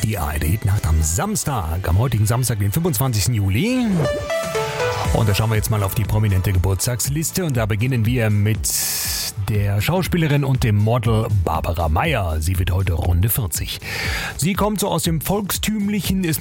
Die ARD Hitnacht am Samstag, am heutigen Samstag, den 25. Juli. Und da schauen wir jetzt mal auf die prominente Geburtstagsliste und da beginnen wir mit der Schauspielerin und dem Model Barbara Meyer. Sie wird heute Runde 40. Sie kommt so aus dem Volkstümlichen, ist